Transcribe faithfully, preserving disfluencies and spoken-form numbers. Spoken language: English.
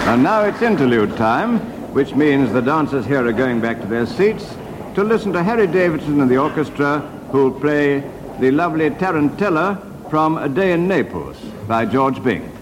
And now it's interlude time, which means the dancers here are going back to their seats to listen to Harry Davidson and the orchestra, who'll play the lovely Tarantella from A Day in Naples by George Bing.